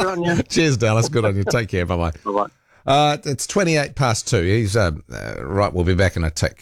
Good on you. Cheers, Dallas. Good on you. Take care. Bye-bye. Bye-bye. It's 28 past 2. He's right. We'll be back in a tick.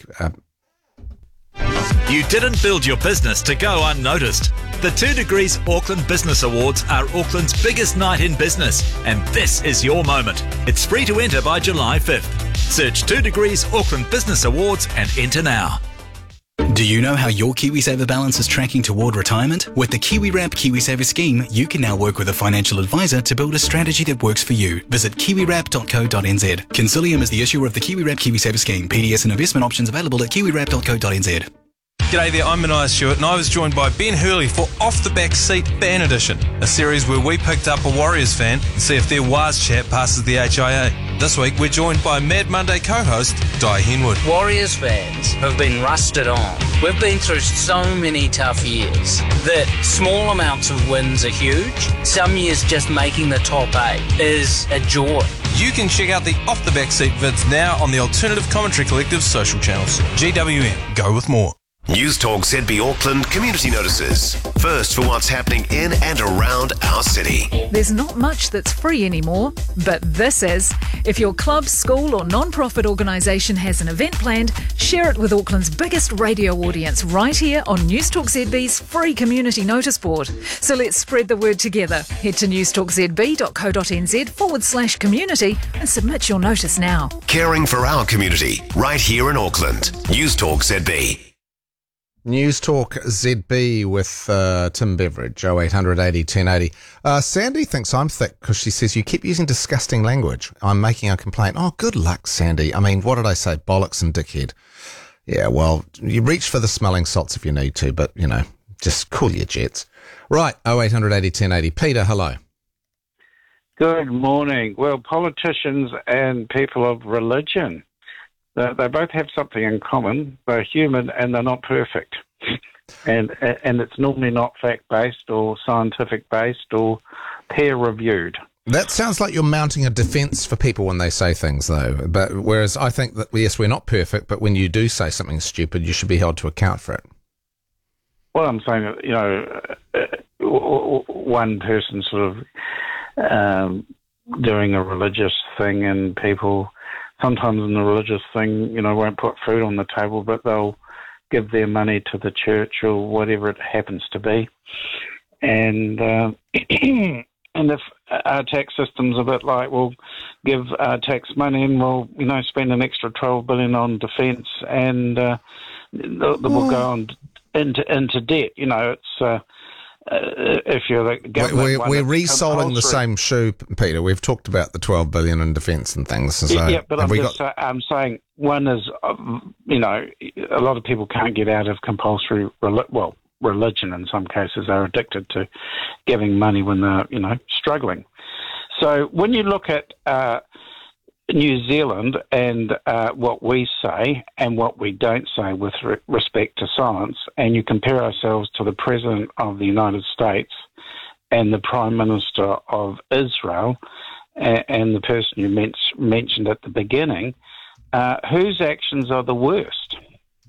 You didn't build your business to go unnoticed. The 2 Degrees Auckland Business Awards are Auckland's biggest night in business, and this is your moment. It's free to enter by July 5th. Search 2 Degrees Auckland Business Awards and enter now. Do you know how your KiwiSaver balance is tracking toward retirement? With the KiwiWrap KiwiSaver scheme, you can now work with a financial advisor to build a strategy that works for you. Visit kiwiwrap.co.nz. Consilium is the issuer of the KiwiWrap KiwiSaver scheme. PDS and investment options available at kiwiwrap.co.nz. G'day there, I'm Maniah Stewart, and I was joined by Ben Hurley for Off the Back Seat Fan Edition, a series where we picked up a Warriors fan and see if their Waz chat passes the HIA. This week, we're joined by Mad Monday co-host Di Henwood. Warriors fans have been rusted on. We've been through so many tough years that small amounts of wins are huge. Some years just making the top 8 is a joy. You can check out the Off the Back Seat vids now on the Alternative Commentary Collective social channels. GWM, go with more. News Talk ZB Auckland community notices. First for what's happening in and around our city. There's not much that's free anymore, but this is. If your club, school or non-profit organisation has an event planned, share it with Auckland's biggest radio audience right here on News Talk ZB's free community notice board. So let's spread the word together. Head to newstalkzb.co.nz/community and submit your notice now. Caring for our community right here in Auckland. News Talk ZB. News Talk ZB with Tim Beveridge, 0800 80 1080. Sandy thinks I'm thick because she says you keep using disgusting language. I'm making a complaint. Oh, good luck, Sandy. I mean, what did I say? Bollocks and dickhead. Yeah, well, you reach for the smelling salts if you need to, but, you know, just cool your jets. Right, 0800 80 1080. Peter, hello. Good morning. Well, politicians and people of religion, they both have something in common. They're human and they're not perfect. And it's normally not fact-based or scientific-based or peer-reviewed. That sounds like you're mounting a defence for people when they say things, though. But whereas I think that, yes, we're not perfect, but when you do say something stupid, you should be held to account for it. Well, I'm saying that, you know, one person sort of doing a religious thing and people sometimes in the religious thing, you know, won't put food on the table, but they'll give their money to the church or whatever it happens to be. And and if our tax system's a bit like, we'll give our tax money and we'll, you know, spend an extra $12 billion on defence and we'll go on into debt. You know, it's... if you're the government, we're resoling the same shoe, Peter. We've talked about the $12 billion in defence and things. So yeah, but I'm saying one is, you know, a lot of people can't get out of compulsory, religion in some cases. They're addicted to giving money when they're, you know, struggling. So when you look at New Zealand and what we say and what we don't say with respect to science, and you compare ourselves to the President of the United States and the Prime Minister of Israel and the person you mentioned at the beginning, whose actions are the worst?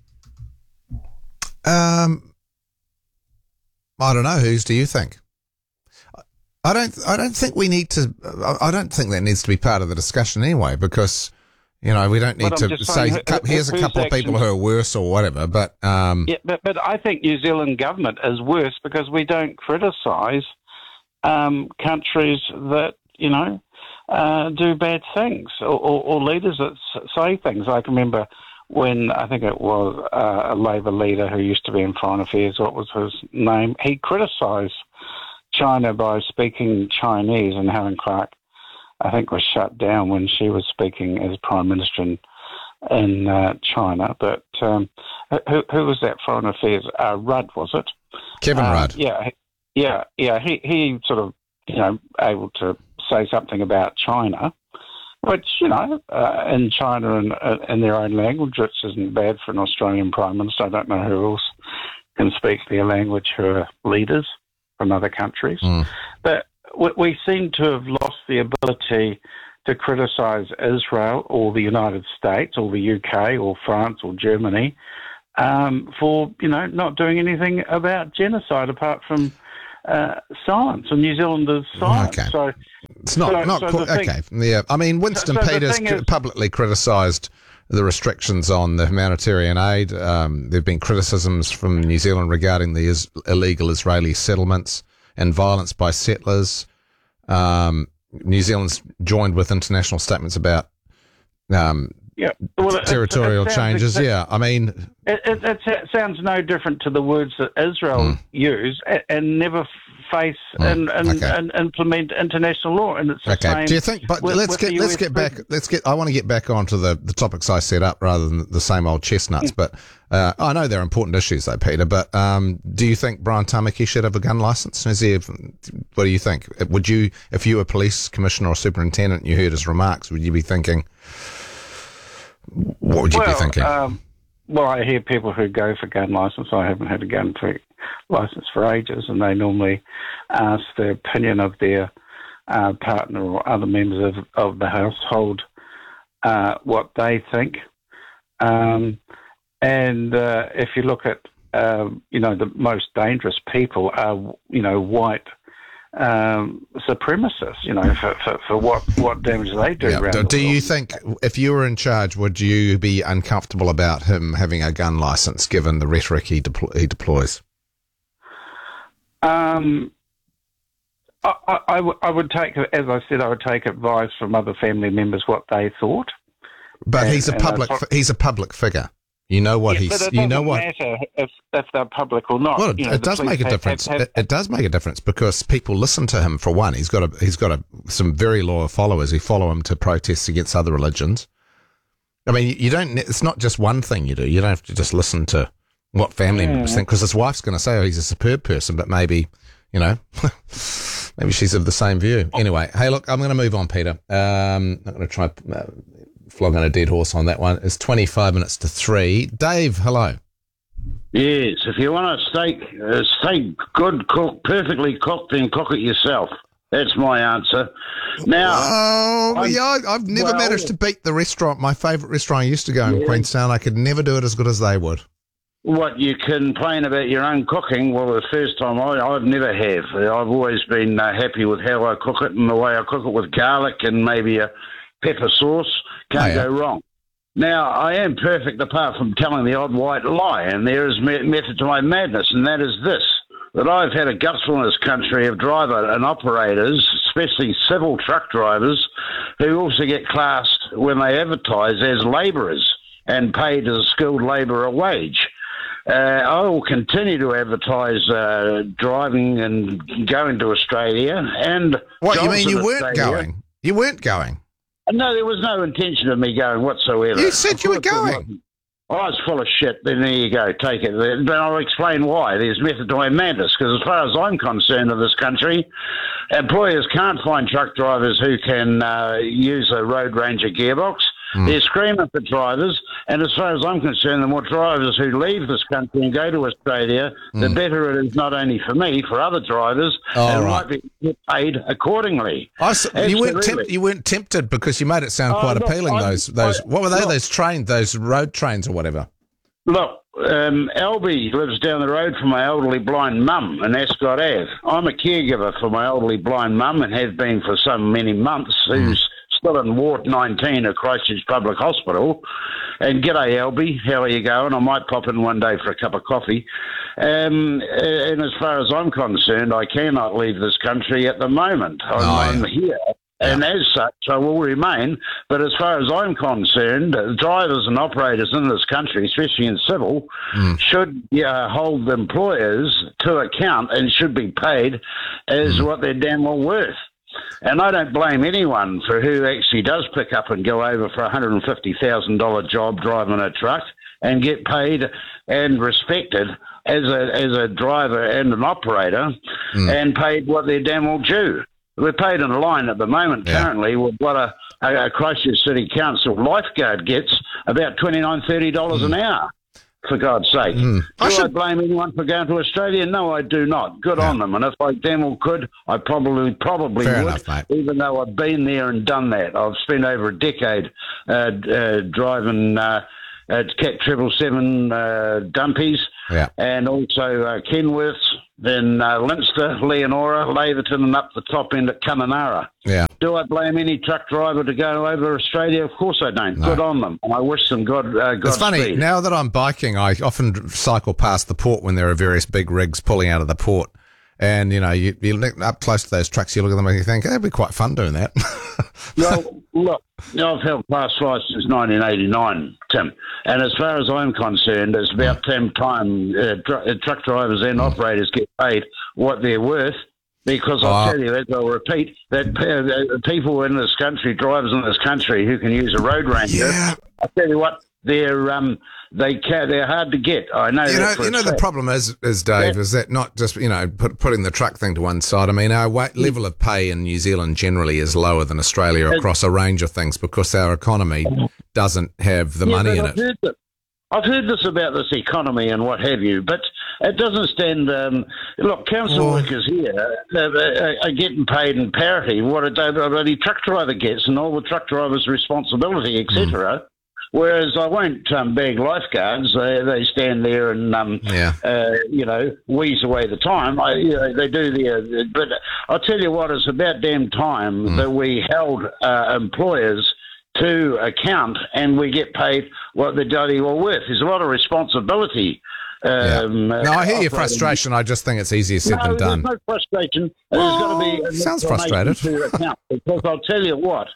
I don't know. Whose do you think? I don't think we need to. I don't think that needs to be part of the discussion anyway, because, you know, we don't need to say here's a couple of people who are worse or whatever. But yeah, but I think New Zealand government is worse because we don't criticise countries that, you know, do bad things or leaders that say things. I can remember when I think it was a Labour leader who used to be in Foreign Affairs. What was his name? He criticised China by speaking Chinese, and Helen Clark, I think, was shut down when she was speaking as Prime Minister in China. But who was that Foreign Affairs? Rudd, was it? Kevin Rudd. Yeah. He sort of, you know, able to say something about China, which, you know, in China and in their own language, which isn't bad for an Australian Prime Minister. I don't know who else can speak their language who are leaders from other countries. But we seem to have lost the ability to criticise Israel or the United States or the UK or France or Germany for, you know, not doing anything about genocide apart from science, and New Zealand is science. Okay. So It's not quite, okay. Yeah, I mean, Winston Peters publicly criticised the restrictions on the humanitarian aid. There have been criticisms from New Zealand regarding the illegal Israeli settlements and violence by settlers. New Zealand's joined with international statements about territorial changes. I mean, it sounds no different to the words that Israel use and never face and implement international law. And it's the same. Do you think? But let's get back. I want to get back onto the topics I set up rather than the same old chestnuts. But I know they're important issues, though, Peter. But do you think Brian Tamaki should have a gun license? What do you think? Would you, if you were police commissioner or superintendent, and you heard his remarks, would you be thinking? What would you be thinking? Well, I hear people who go for gun license. I haven't had a gun license for ages, and they normally ask the opinion of their partner or other members of the household what they think. And if you look at, the most dangerous people are, white supremacists, for what damage they do. Yeah. Do you think, if you were in charge, would you be uncomfortable about him having a gun license, given the rhetoric he deploys? I would take, as I said, I would take advice from other family members what they thought. But he's a public figure. You know what he's. But it doesn't matter if they're public or not. Well, it does make a difference. It does make a difference because people listen to him. For one, he's got some very loyal followers who follow him to protests against other religions. I mean, you don't. It's not just one thing you do. You don't have to just listen to what family members think, because his wife's going to say, "Oh, he's a superb person," but maybe, maybe she's of the same view. Anyway, hey, look, I'm going to move on, Peter. I'm not going to try. Flogging a dead horse on that one. It's 25 minutes to 3. Dave, hello. Yes, if you want a steak good cooked, perfectly cooked, then cook it yourself. That's my answer. Now, I've never managed to beat the restaurant. My favourite restaurant I used to go in Queenstown. I could never do it as good as they would. What, you complain about your own cooking? Well, the first time I've never have. I've always been happy with how I cook it and the way I cook it, with garlic and maybe a pepper sauce. Can't go wrong. Now, I am perfect apart from telling the odd white lie, and there is method to my madness, and that is this, that I've had a gutful in this country of driver and operators, especially civil truck drivers, who also get classed when they advertise as labourers and paid as a skilled labourer wage. I will continue to advertise driving and going to Australia. And what, you mean you weren't going? You weren't going? No, there was no intention of me going whatsoever. You said you were going. I was full of shit. Then there you go, take it. Then I'll explain why. There's method to my madness, because as far as I'm concerned in this country, employers can't find truck drivers who can use a Road Ranger gearbox. They're screaming for drivers, and as far as I'm concerned, the more drivers who leave this country and go to Australia, the better it is, not only for me, for other drivers, and might be paid accordingly. You weren't tempted because you made it sound quite appealing. What were they? Those road trains or whatever. Look, Albie lives down the road from my elderly blind mum in Ascot Ave. I'm a caregiver for my elderly blind mum and have been for so many months, who's still in Ward 19 at Christchurch Public Hospital. And g'day, Albie, how are you going? I might pop in one day for a cup of coffee. And as far as I'm concerned, I cannot leave this country at the moment. I'm here. And as such, I will remain. But as far as I'm concerned, drivers and operators in this country, especially in civil, should hold employers to account and should be paid as what they're damn well worth. And I don't blame anyone for who actually does pick up and go over for a $150,000 job driving a truck and get paid and respected as a driver and an operator and paid what they're damn well due. We're paid in line at the moment currently with what a Christchurch City Council lifeguard gets, about $29, $30 an hour. For God's sake. Do I blame anyone for going to Australia? No, I do not. Good on them. And if I damn well could, I probably Fair would, enough, mate. even though I've been there and done that. I've spent over a decade driving Cat 777 dumpies and also Kenworths, then Leinster, Leonora, Laverton, and up the top end at Kununurra. Yeah. Do I blame any truck driver to go over Australia? Of course I don't. No. Good on them. And I wish them Godspeed. It's funny, now that I'm biking, I often cycle past the port when there are various big rigs pulling out of the port. And, you look up close to those trucks, you look at them and you think, it'd be quite fun doing that. Well, look, I've held class 5 since 1989, Tim. And as far as I'm concerned, it's about time truck drivers and operators get paid what they're worth. Because I'll tell you, as I'll repeat, that people in this country, drivers in this country who can use a road ranger, I'll tell you what, they're hard to get. I know. The problem is Dave, is that not just putting the truck thing to one side. I mean, our level of pay in New Zealand generally is lower than Australia across a range of things because our economy doesn't have the money in it. I've heard this about this economy and what have you, but it doesn't stand. Look, council workers here are getting paid in parity what a bloody truck driver gets, and all the truck driver's responsibility, etc. Whereas I won't bag lifeguards. They stand there and wheeze away the time. They do but I'll tell you what, it's about damn time that we held employers to account and we get paid what they're bloody well worth. There's a lot of responsibility. No, I hear your frustration. I just think it's easier said than done. There's no frustration. There's got to be sounds frustrated. To account, because I'll tell you what,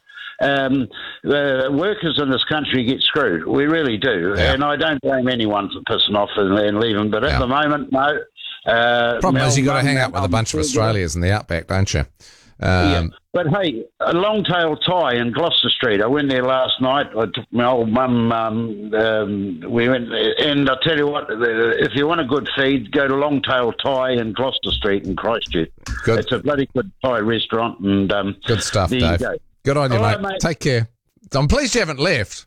the workers in this country get screwed. We really do. Yeah. And I don't blame anyone for pissing off and leaving. But at the moment, no. Problem is you've got to hang out with a bunch of Australians in the outback, don't you? But hey, a long-tail tie in Gloucester Street. I went there last night. I took my old mum. We went, and I'll tell you what, if you want a good feed, go to Longtail Tie in Gloucester Street in Christchurch. Good. It's a bloody good Thai restaurant. And good stuff, Dave. Good on you, mate. Take care. I'm pleased you haven't left.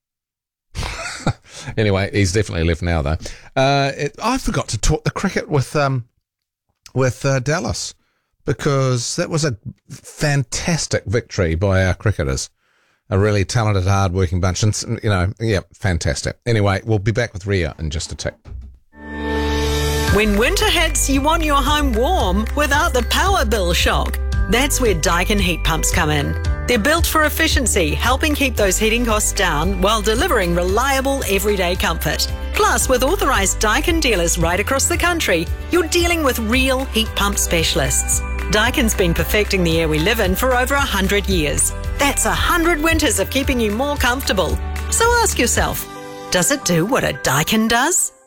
Anyway, he's definitely left now, though. I forgot to talk the cricket with Dallas, because that was a fantastic victory by our cricketers. A really talented, hard-working bunch. And, fantastic. Anyway, we'll be back with Ria in just a tick. When winter hits, you want your home warm without the power bill shock. That's where Daikin heat pumps come in. They're built for efficiency, helping keep those heating costs down while delivering reliable everyday comfort. Plus, with authorised Daikin dealers right across the country, you're dealing with real heat pump specialists. Daikin's been perfecting the air we live in for over 100 years. That's 100 winters of keeping you more comfortable. So ask yourself, does it do what a Daikin does?